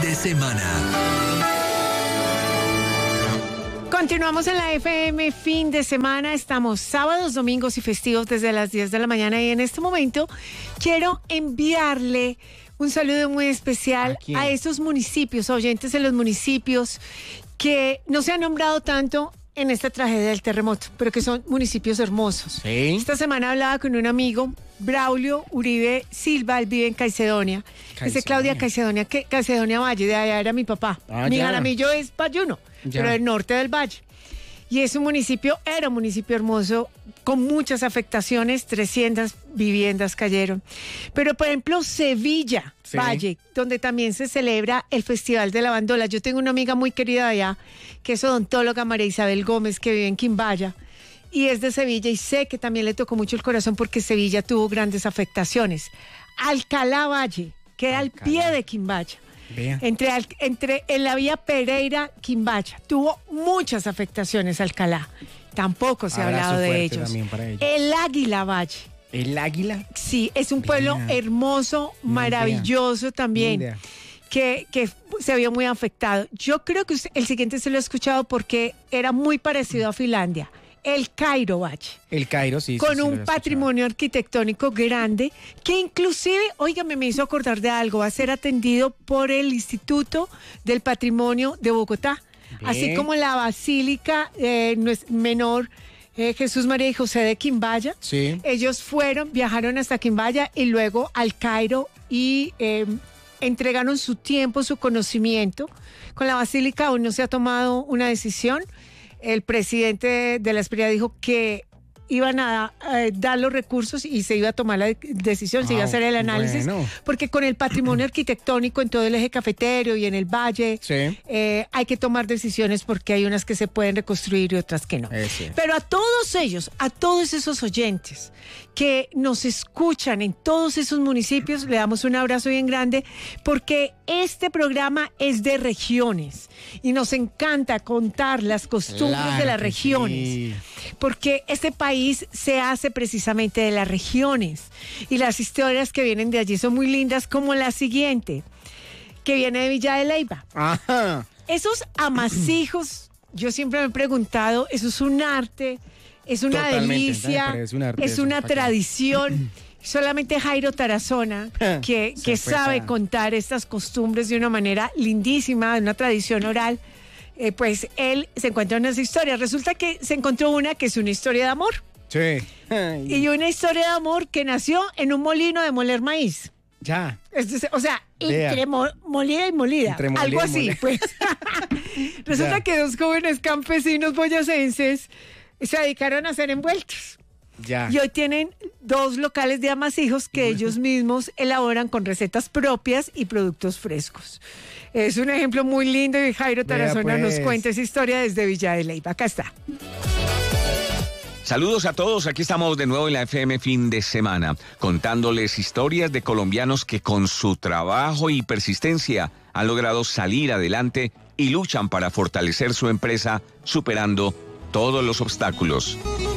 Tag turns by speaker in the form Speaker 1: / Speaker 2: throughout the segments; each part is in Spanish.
Speaker 1: de semana.
Speaker 2: Continuamos en la FM fin de semana, estamos sábados, domingos y festivos desde las 10 de la mañana y en este momento quiero enviarle un saludo muy especial a estos municipios, oyentes de los municipios que no se han nombrado tanto en esta tragedia del terremoto, pero que son municipios hermosos.
Speaker 3: ¿Sí?
Speaker 2: Esta semana hablaba con un amigo, Braulio Uribe Silva, él vive en Caicedonia. Dice Claudia Caicedonia, que Caicedonia Valle, de allá era mi papá. Mi Jaramillo es Bayuno, pero del norte del valle. Y es un municipio, era un municipio hermoso, con muchas afectaciones, 300 viviendas cayeron. Pero, por ejemplo, Sevilla, Valle, donde también se celebra el Festival de la Bandola. Yo tengo una amiga muy querida allá, que es odontóloga, María Isabel Gómez, que vive en Quimbaya, y es de Sevilla, y sé que también le tocó mucho el corazón porque Sevilla tuvo grandes afectaciones. Alcalá Valle, queda al pie de Quimbaya. En la vía Pereira-Quimbaya. Tuvo muchas afectaciones Alcalá. Tampoco se ha hablado de ellos. El Águila Valle.
Speaker 3: ¿El Águila?
Speaker 2: Sí, es un pueblo hermoso, maravilloso también, que se vio muy afectado. Yo creo que el siguiente se lo he escuchado porque era muy parecido a Finlandia. El Cairo Valle.
Speaker 3: El Cairo, sí.
Speaker 2: Con un patrimonio arquitectónico grande que inclusive, óigame, me hizo acordar de algo, va a ser atendido por el Instituto del Patrimonio de Bogotá. Así como la Basílica Menor Jesús, María y José de Quimbaya.
Speaker 3: Sí.
Speaker 2: Ellos viajaron hasta Quimbaya y luego al Cairo y entregaron su tiempo, su conocimiento. Con la Basílica aún no se ha tomado una decisión. El presidente de la Esperia dijo que iban a dar los recursos y se iba a tomar la decisión, se iba a hacer el análisis, porque con el patrimonio arquitectónico en todo el eje cafetero y en el valle, hay que tomar decisiones porque hay unas que se pueden reconstruir y otras que no. Pero a todos ellos, a todos esos oyentes que nos escuchan en todos esos municipios, le damos un abrazo bien grande, porque este programa es de regiones y nos encanta contar las costumbres de las regiones, porque este país se hace precisamente de las regiones y las historias que vienen de allí son muy lindas, como la siguiente, que viene de Villa de Leyva.
Speaker 3: Ajá.
Speaker 2: Esos amasijos, yo siempre me he preguntado, eso es un arte, es una delicia, es una tradición. Solamente Jairo Tarazona, que sabe contar estas costumbres de una manera lindísima, de una tradición oral, pues él se encuentra en unas historias. Resulta que se encontró una que es una historia de amor.
Speaker 3: Sí.
Speaker 2: Y una historia de amor que nació en un molino de moler maíz.
Speaker 3: Ya.
Speaker 2: O sea, entre molida y molida. Algo así, pues. Resulta que dos jóvenes campesinos boyacenses se dedicaron a hacer envueltos.
Speaker 3: Ya.
Speaker 2: Y hoy tienen 2 locales de amasijos que ellos mismos elaboran con recetas propias y productos frescos. Es un ejemplo muy lindo y Jairo Tarazona nos cuenta esa historia desde Villa de Leyva. Acá está.
Speaker 4: Saludos a todos, aquí estamos de nuevo en la FM fin de semana, contándoles historias de colombianos que con su trabajo y persistencia han logrado salir adelante y luchan para fortalecer su empresa, superando todos los obstáculos.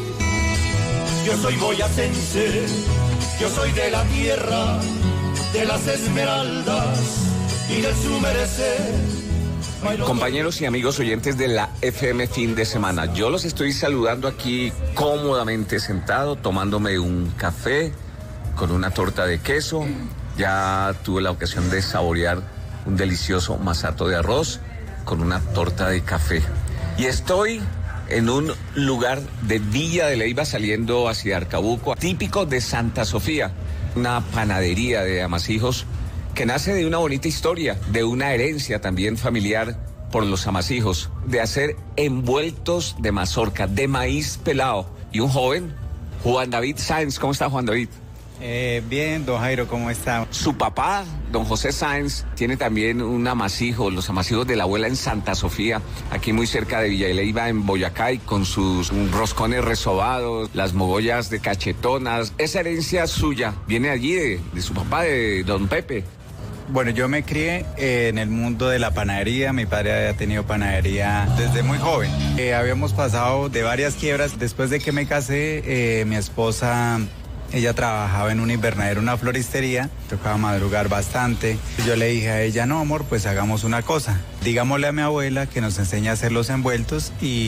Speaker 5: Yo soy boyacense, yo soy de la tierra, de las esmeraldas y del su merecer.
Speaker 4: Compañeros y amigos oyentes de la FM fin de semana, yo los estoy saludando aquí cómodamente sentado, tomándome un café con una torta de queso. Ya tuve la ocasión de saborear un delicioso masato de arroz con una torta de café. Y estoy en un lugar de Villa de Leyva saliendo hacia Arcabuco, típico de Santa Sofía, una panadería de amasijos que nace de una bonita historia, de una herencia también familiar por los amasijos, de hacer envueltos de mazorca, de maíz pelado. Y un joven, Juan David Sáenz. ¿Cómo está, Juan David?
Speaker 6: Bien, don Jairo, ¿cómo está?
Speaker 4: Su papá, don José Sáenz, tiene también un amasijo, los amasijos de la abuela en Santa Sofía, aquí muy cerca de Villa de Leyva, en Boyacá, y con sus roscones resobados, las mogollas de cachetonas. Esa herencia suya viene allí de su papá, de don Pepe.
Speaker 6: Bueno, yo me crié en el mundo de la panadería. Mi padre había tenido panadería desde muy joven. Habíamos pasado de varias quiebras. Después de que me casé, mi esposa Ella trabajaba en un invernadero, una floristería, tocaba madrugar bastante. Yo le dije a ella, no amor, pues hagamos una cosa. Digámosle a mi abuela que nos enseñe a hacer los envueltos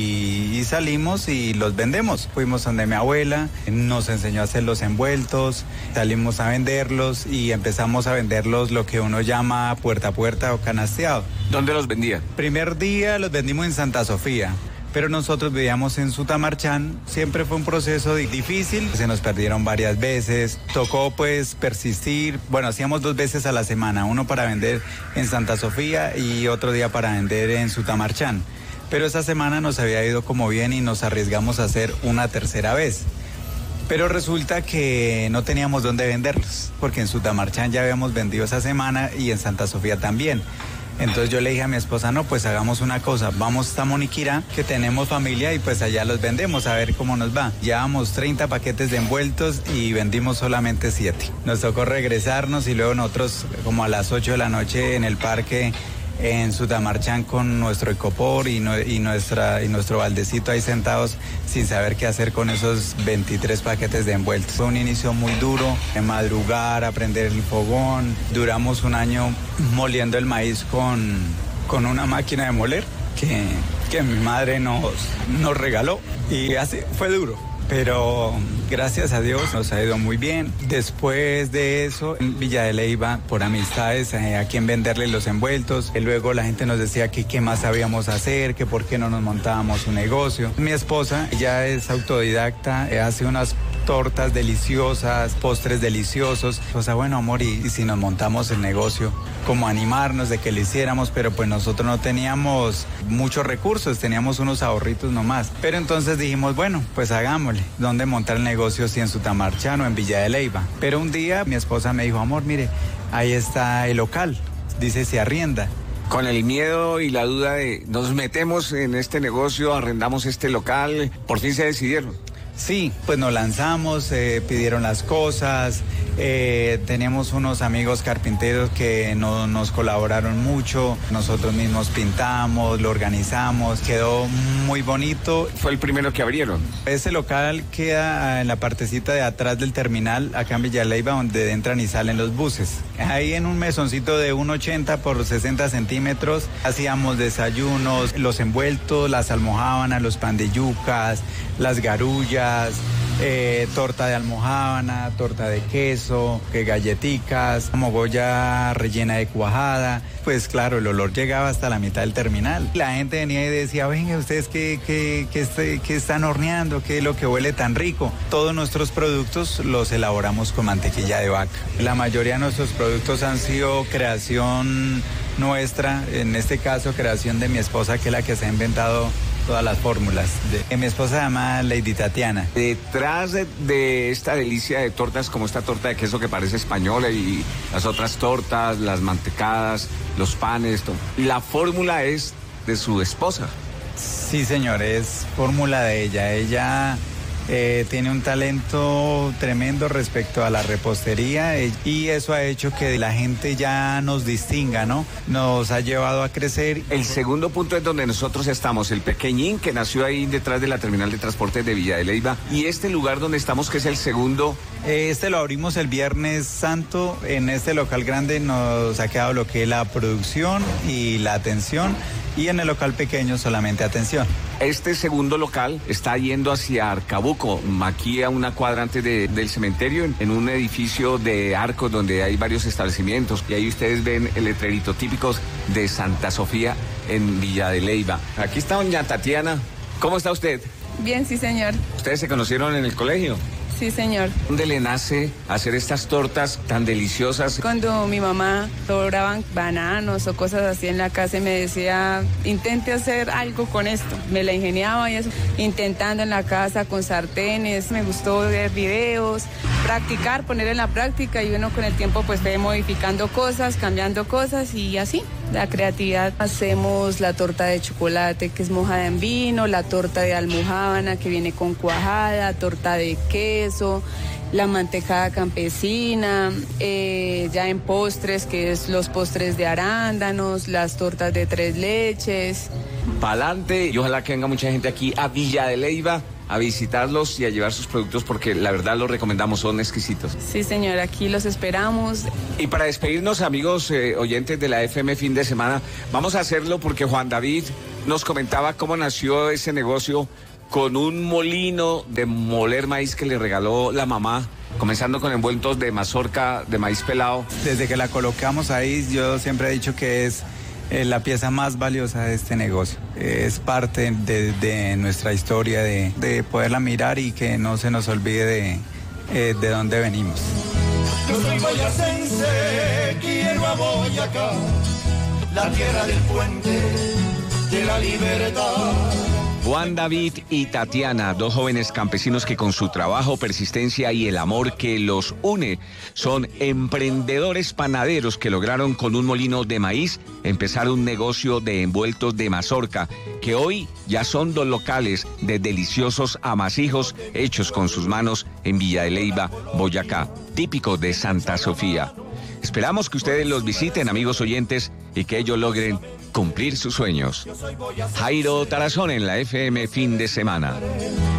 Speaker 6: y salimos y los vendemos. Fuimos donde mi abuela, nos enseñó a hacer los envueltos, salimos a venderlos y empezamos a venderlos lo que uno llama puerta a puerta o canasteado.
Speaker 4: ¿Dónde los vendía?
Speaker 6: Primer día los vendimos en Santa Sofía. Pero nosotros vivíamos en Sutamarchán, siempre fue un proceso difícil, se nos perdieron varias veces, tocó pues persistir, bueno, hacíamos 2 veces a la semana, uno para vender en Santa Sofía y otro día para vender en Sutamarchán. Pero esa semana nos había ido como bien y nos arriesgamos a hacer una tercera vez. Pero resulta que no teníamos dónde venderlos, porque en Sutamarchán ya habíamos vendido esa semana y en Santa Sofía también. Entonces yo le dije a mi esposa, no, pues hagamos una cosa, vamos a Moniquirá, que tenemos familia y pues allá los vendemos, a ver cómo nos va. Llevamos 30 paquetes de envueltos y vendimos solamente 7. Nos tocó regresarnos y luego nosotros como a las 8 de la noche en el parque en Sutamarchán con nuestro ecopor y nuestro baldecito ahí sentados sin saber qué hacer con esos 23 paquetes de envueltos. Fue un inicio muy duro, de madrugar, aprender el fogón. Duramos un año moliendo el maíz con una máquina de moler que mi madre nos regaló y así fue duro. Pero gracias a Dios nos ha ido muy bien. Después de eso, en Villa de Leyva, por amistades, a quien venderle los envueltos. Y luego la gente nos decía que qué más sabíamos hacer, que por qué no nos montábamos un negocio. Mi esposa, ella es autodidacta, hace unas tortas deliciosas, postres deliciosos. O sea, bueno, amor, y si nos montamos el negocio, como animarnos de que lo hiciéramos, pero pues nosotros no teníamos muchos recursos, teníamos unos ahorritos nomás. Pero entonces dijimos, bueno, pues hagámosle. ¿Dónde montar el negocio si en Sutamarchán o en Villa de Leyva? Pero un día mi esposa me dijo, amor, mire, ahí está el local, dice se arrienda.
Speaker 4: Con el miedo y la duda de nos metemos en este negocio, arrendamos este local, por fin se decidieron.
Speaker 6: Sí, pues nos lanzamos, pidieron las cosas, teníamos unos amigos carpinteros que nos colaboraron mucho, nosotros mismos pintamos, lo organizamos, quedó muy bonito.
Speaker 4: ¿Fue el primero que abrieron?
Speaker 6: Ese local queda en la partecita de atrás del terminal, acá en Villa de Leyva, donde entran y salen los buses. Ahí en un mesoncito de 1,80 por 60 centímetros, hacíamos desayunos, los envueltos, las almojábanas, los pan de yucas, las garullas, torta de almojábana, torta de queso, galleticas, mogolla rellena de cuajada. Pues claro, el olor llegaba hasta la mitad del terminal. La gente venía y decía, venga, ¿ustedes qué están horneando? ¿Qué es lo que huele tan rico? Todos nuestros productos los elaboramos con mantequilla de vaca. La mayoría de nuestros productos han sido creación nuestra, en este caso creación de mi esposa, que es la que se ha inventado todas las fórmulas. Mi esposa se llama Lady Tatiana.
Speaker 4: Detrás de esta delicia de tortas, como esta torta de queso que parece española y las otras tortas, las mantecadas, los panes, la fórmula es de su esposa.
Speaker 6: Sí, señor, es fórmula de ella. Ella tiene un talento tremendo respecto a la repostería y eso ha hecho que la gente ya nos distinga, ¿no? Nos ha llevado a crecer.
Speaker 4: El segundo punto es donde nosotros estamos, el Pequeñín, que nació ahí detrás de la terminal de transporte de Villa de Leyva, y este lugar donde estamos, que es el segundo.
Speaker 6: Este lo abrimos el Viernes Santo. En este local grande nos ha quedado lo que es la producción y la atención, y en el local pequeño solamente atención.
Speaker 4: Este segundo local está yendo hacia Arcabuco, aquí a una cuadra antes del cementerio, en un edificio de arcos donde hay varios establecimientos, y ahí ustedes ven el letrerito típicos de Santa Sofía en Villa de Leyva. Aquí está doña Tatiana. ¿Cómo está usted?
Speaker 1: Bien, sí, señor.
Speaker 4: ¿Ustedes se conocieron en el colegio?
Speaker 1: Sí, señor.
Speaker 4: ¿Dónde le nace hacer estas tortas tan deliciosas?
Speaker 1: Cuando mi mamá lograban bananos o cosas así en la casa y me decía, intente hacer algo con esto. Me la ingeniaba y eso, intentando en la casa con sartenes. Me gustó ver videos, practicar, poner en la práctica, y uno con el tiempo pues ve modificando cosas, cambiando cosas y así. La creatividad. Hacemos la torta de chocolate que es mojada en vino, la torta de almojábana que viene con cuajada, torta de queso, la mantecada campesina, ya en postres que es los postres de arándanos, las tortas de 3 leches.
Speaker 4: Pa'lante, y ojalá que venga mucha gente aquí a Villa de Leyva a visitarlos y a llevar sus productos porque la verdad los recomendamos, son exquisitos.
Speaker 1: Sí, señor, aquí los esperamos.
Speaker 4: Y para despedirnos, amigos oyentes de la FM Fin de Semana, vamos a hacerlo porque Juan David nos comentaba cómo nació ese negocio con un molino de moler maíz que le regaló la mamá, comenzando con envueltos de mazorca de maíz pelado.
Speaker 6: Desde que la colocamos ahí, yo siempre he dicho que es la pieza más valiosa de este negocio. Es parte de nuestra historia, de poderla mirar y que no se nos olvide de dónde venimos.
Speaker 5: Yo soy boyacense, quiero a Boyacá, la tierra del puente de la libertad.
Speaker 4: Juan David y Tatiana, dos jóvenes campesinos que con su trabajo, persistencia y el amor que los une, son emprendedores panaderos que lograron con un molino de maíz empezar un negocio de envueltos de mazorca, que hoy ya son dos locales de deliciosos amasijos hechos con sus manos en Villa de Leyva, Boyacá, típico de Santa Sofía. Esperamos que ustedes los visiten, amigos oyentes, y que ellos logren cumplir sus sueños. Jairo Tarazón en la FM Fin de Semana.